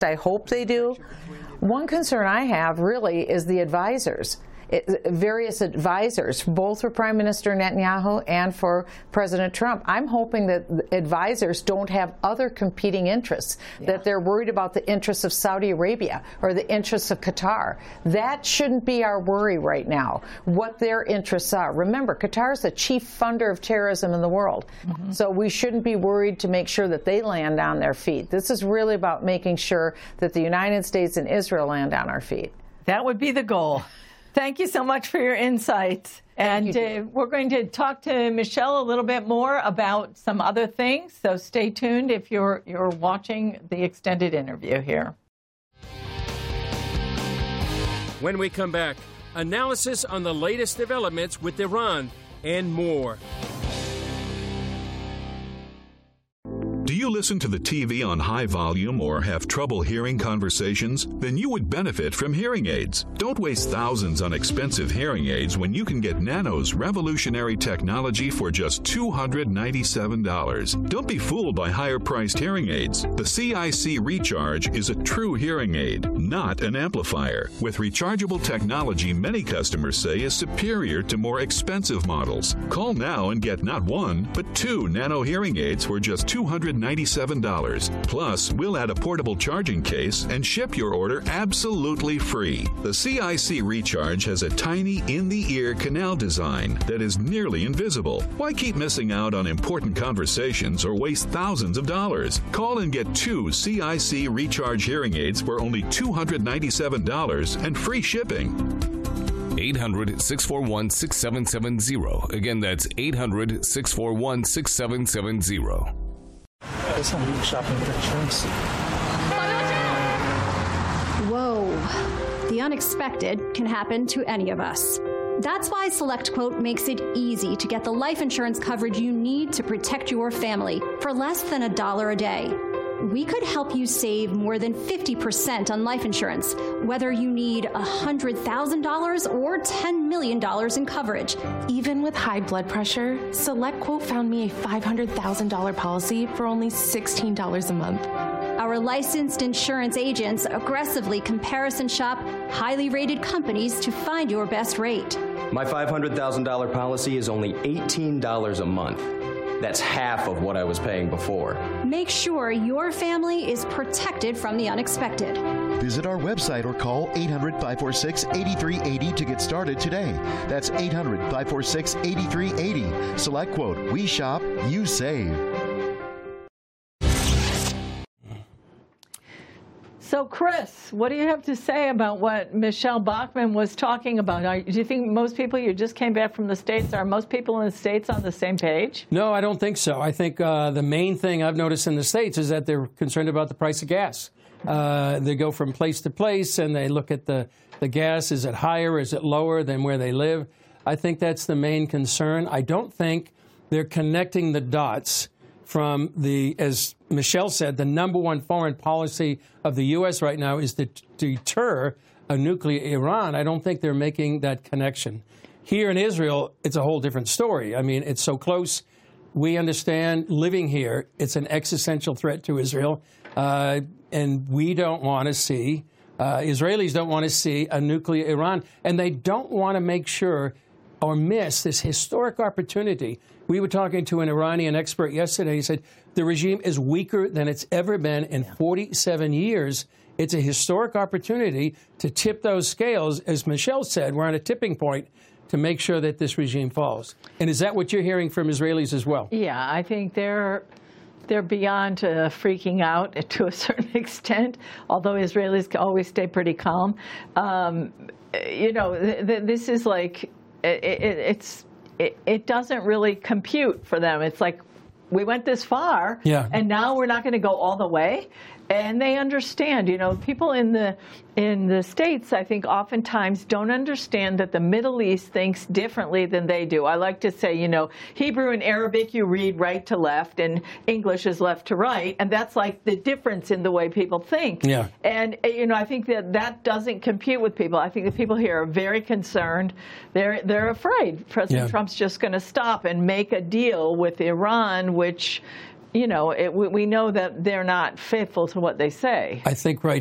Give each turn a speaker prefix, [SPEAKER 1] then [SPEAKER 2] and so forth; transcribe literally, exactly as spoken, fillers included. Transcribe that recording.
[SPEAKER 1] I hope they do. One concern I have really is the advisors. It, various advisors, both for Prime Minister Netanyahu and for President Trump. I'm hoping that advisors don't have other competing interests, yeah. that they're worried about the interests of Saudi Arabia or the interests of Qatar. That shouldn't be our worry right now, what their interests are. Remember, Qatar is the chief funder of terrorism in the world, mm-hmm. so we shouldn't be worried to make sure that they land on their feet. This is really about making sure that the United States and Israel land on our feet.
[SPEAKER 2] That would be the goal. Thank you so much for your insights. And uh, we're going to talk to Michelle a little bit more about some other things. So stay tuned if you're you're watching the extended interview here.
[SPEAKER 3] When we come back, analysis on the latest developments with Iran and more.
[SPEAKER 4] Do you listen to the T V on high volume or have trouble hearing conversations? Then you would benefit from hearing aids. Don't waste thousands on expensive hearing aids when you can get Nano's revolutionary technology for just two hundred ninety-seven dollars. Don't be fooled by higher-priced hearing aids. The C I C Recharge is a true hearing aid, not an amplifier. With rechargeable technology many customers say is superior to more expensive models. Call now and get not one, but two Nano hearing aids for just two hundred ninety-seven dollars. Plus, we'll add a portable charging case and ship your order absolutely free. The C I C Recharge has a tiny in-the-ear canal design that is nearly invisible. Why keep missing out on important conversations or waste thousands of dollars? Call and get two C I C Recharge hearing aids for only two hundred ninety-seven dollars and free shipping.
[SPEAKER 5] eight hundred, six four one, six seven seven zero. Again, that's eight hundred, six four one, six seven seven zero.
[SPEAKER 6] Shopping for insurance.
[SPEAKER 7] Whoa. The unexpected can happen to any of us. That's why SelectQuote makes it easy to get the life insurance coverage you need to protect your family for less than a dollar a day. We could help you save more than fifty percent on life insurance, whether you need one hundred thousand dollars or ten million dollars in coverage.
[SPEAKER 8] Even with high blood pressure, SelectQuote found me a five hundred thousand dollars policy for only sixteen dollars a month.
[SPEAKER 7] Our licensed insurance agents aggressively comparison shop highly rated companies to find your best rate.
[SPEAKER 9] My five hundred thousand dollars policy is only eighteen dollars a month. That's half of what I was paying before.
[SPEAKER 7] Make sure your family is protected from the unexpected.
[SPEAKER 10] Visit our website or call eight hundred, five four six, eight three eight zero to get started today. That's eight hundred, five four six, eight three eight zero. SelectQuote. We shop, you save.
[SPEAKER 2] So, Chris, what do you have to say about what Michelle Bachmann was talking about? Are, do you think most people, you just came back from the States, are most people in the States on the same page?
[SPEAKER 11] No, I don't think so. I think uh, the main thing I've noticed in the States is that they're concerned about the price of gas. Uh, they go from place to place and they look at the, the gas. Is it higher? Is it lower than where they live? I think that's the main concern. I don't think they're connecting the dots from the, as Michelle said, the number one foreign policy of the U S right now is to deter a nuclear Iran. I don't think they're making that connection. Here in Israel, it's a whole different story. I mean, it's so close. We understand living here, it's an existential threat to Israel. Uh, and we don't want to see, uh, Israelis don't want to see a nuclear Iran. And they don't want to make sure or miss this historic opportunity. We were talking to an Iranian expert yesterday. He said the regime is weaker than it's ever been in forty-seven years. It's a historic opportunity to tip those scales. As Michelle said, we're on a tipping point to make sure that this regime falls. And is that what you're hearing from Israelis as well?
[SPEAKER 2] Yeah, I think they're they're beyond uh, freaking out to a certain extent, although Israelis can always stay pretty calm. Um, you know, th th this is like, it, it, it's, it, it doesn't really compute for them. It's like, we went this far,
[SPEAKER 11] yeah.
[SPEAKER 2] and now we're not going to go all the way. And they understand, you know, people in the in the States, I think, oftentimes don't understand that the Middle East thinks differently than they do. I like to say, you know, Hebrew and Arabic, you read right to left, and English is left to right. And that's like the difference in the way people think.
[SPEAKER 11] Yeah.
[SPEAKER 2] And, you know, I think that that doesn't compute with people. I think the people here are very concerned. They're, they're afraid President
[SPEAKER 11] yeah.
[SPEAKER 2] Trump's just going to stop and make a deal with Iran, which you know, it, we, we know that they're not faithful to what they say.
[SPEAKER 11] I think right